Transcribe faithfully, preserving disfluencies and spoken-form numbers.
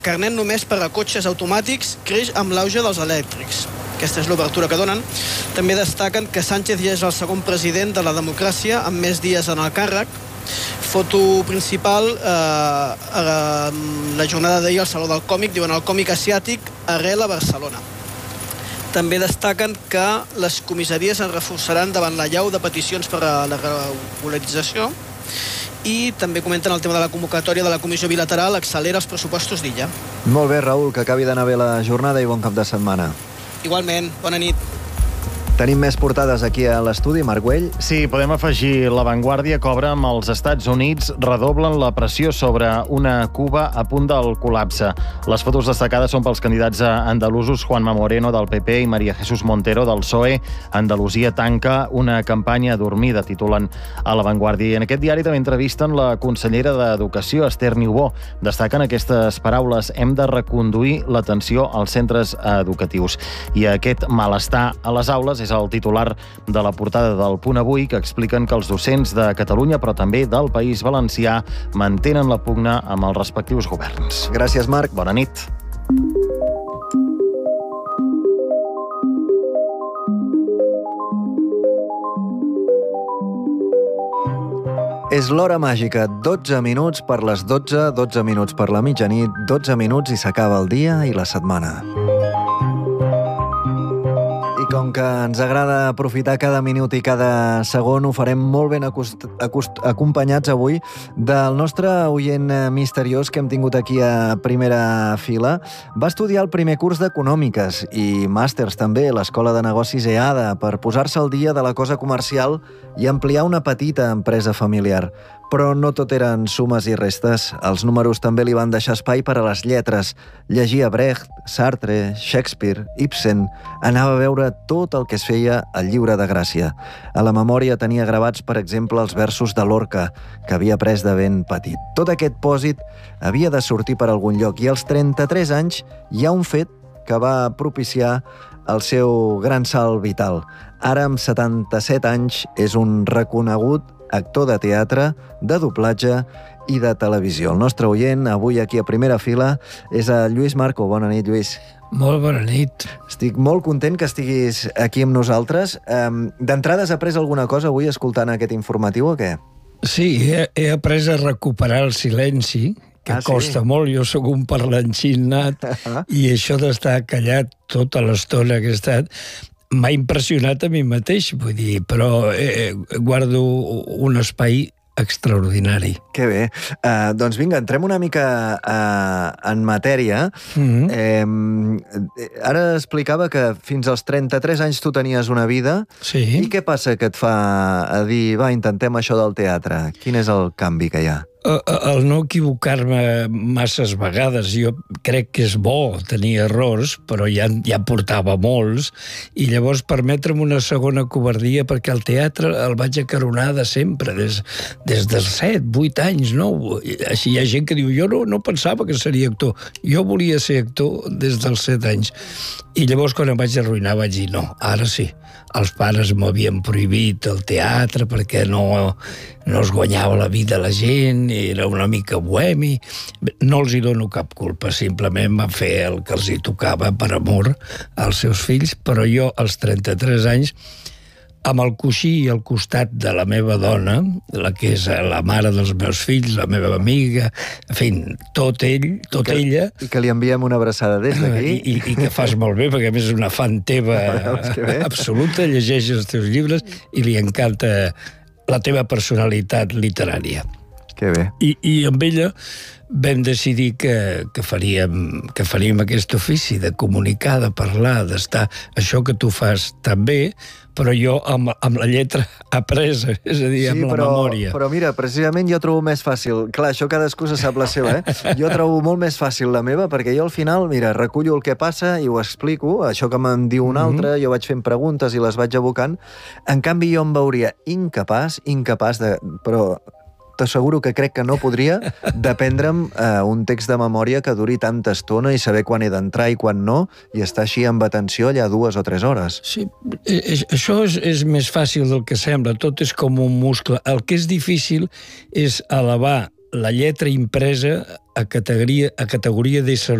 carnet només per a cotxes automàtics creix amb l'auge dels elèctrics. Aquesta és l'obertura que donen. També destaquen que Sánchez ja és el segon president de la democràcia amb més dies en el càrrec. Foto principal, eh, eh, la jornada d'ahir al Saló del Còmic, diuen el còmic asiàtic arrela a Barcelona. També destaquen que les comissaries es reforçaran davant la llau de peticions per a la regularització i també comenten el tema de la convocatòria de la Comissió Bilateral accelera els pressupostos d'Illa. Molt bé, Raül, que acabi d'anar bé la jornada i bon cap de setmana. Igualment, bona nit. Tenim més portades aquí a l'estudi, Marc Güell. Sí, podem afegir La Vanguardia cobra amb els Estats Units redoblen la pressió sobre una Cuba a punt del col·lapse. Les fotos destacades són pels candidats andalusos Juanma Moreno del P P i María Jesús Montero del P S O E. Andalusia tanca una campanya dormida, titulen a La Vanguardia. I en aquest diari també entrevisten la consellera d'Educació, Esther Niubó. Destaquen aquestes paraules: hem de reconduir l'atenció als centres educatius. I aquest malestar a les aules és el titular de la portada del Punt Avui, que expliquen que els docents de Catalunya, però també del País Valencià, mantenen la pugna amb els respectius governs. Gràcies, Marc. Bona nit. És l'hora màgica, dotze minuts per les dotze, dotze minuts per la mitjanit, dotze minuts i s'acaba el dia i la setmana. I com que ens agrada aprofitar cada minut i cada segon, ho farem molt ben acost acost acompanyats avui del nostre oient misteriós que hem tingut aquí a primera fila. Va estudiar el primer curs d'Econòmiques i màsters també a l'Escola de Negocis EADA per posar-se al dia de la cosa comercial i ampliar una petita empresa familiar. Però no tot eren sumes i restes. Els números també li van deixar espai per a les lletres. Llegia Brecht, Sartre, Shakespeare, Ibsen. Anava a veure tot el que es feia al Llibre de Gràcia. A la memòria tenia gravats, per exemple, els versos de Lorca, que havia après de ben petit. Tot aquest pòsit havia de sortir per algun lloc i als trenta-tres anys hi ha un fet que va propiciar el seu gran salt vital. Ara, amb setanta-set anys, és un reconegut actor de teatre, de doblatge i de televisió. El nostre oient, avui aquí a primera fila, és el Lluís Marco. Bona nit, Lluís. Molt bona nit. Estic molt content que estiguis aquí amb nosaltres. D'entrada, has après alguna cosa avui escoltant aquest informatiu o què? Sí, he, he après a recuperar el silenci, que ah, costa sí? molt. Jo sóc un parlanxin nat i això d'estar callat tota l'estona que he estat m'ha impressionat a mi mateix, vull dir, però eh, guardo un espai extraordinari. Que bé. Uh, doncs vinga, entrem una mica uh, en matèria. Mm-hmm. eh, ara explicava que fins als trenta-tres anys tu tenies una vida. Sí. I què passa que et fa a dir, va, intentem això del teatre? Quin és el canvi que hi ha? El no equivocar-me masses vegades. Jo crec que és bo tenir errors, però ja, ja portava molts, i llavors permetre'm una segona covardia, perquè el teatre el vaig acaronar de sempre, des, des dels set, vuit anys, no? Així hi ha gent que diu, jo no, no pensava que seria actor. Jo volia ser actor des dels set anys. I llavors, quan em vaig arruïnar, vaig dir, no, ara sí. Els pares m'havien prohibit el teatre perquè no, no es guanyava la vida la gent, era una mica bohemi. No els hi dono cap culpa, simplement va fer el que els hi tocava per amor als seus fills, però jo, als trenta-tres anys, amb el coixí al costat de la meva dona, la que és la mare dels meus fills, la meva amiga, en fi, tot ell, tot I que, ella... I que li enviem una abraçada des d'aquí. I, i, I que fas molt bé, perquè a més és una fan teva absoluta, llegeix els teus llibres i li encanta la teva personalitat literària. Que bé. I, i amb ella vam decidir que, que, faríem, que faríem aquest ofici de comunicar, de parlar, d'estar... Això que tu fas també, però jo amb, amb la lletra apresa, és a dir, sí, amb la però, memòria. Però mira, precisament jo trobo més fàcil... Clar, això cadascú se sap la seva, eh? Jo trobo molt més fàcil la meva, perquè jo al final, mira, recullo el que passa i ho explico, això que me'n diu un altre, mm-hmm. jo vaig fent preguntes i les vaig abocant. En canvi, jo em veuria incapaç, incapaç de... Però t'asseguro que crec que no podria d'aprendre'm eh, un text de memòria que duri tanta estona i saber quan he d'entrar i quan no, i estar així amb atenció allà dues o tres hores. Sí, això és, és més fàcil del que sembla, tot és com un muscle. El que és difícil és elevar la lletra impresa a categoria, a categoria d'ésser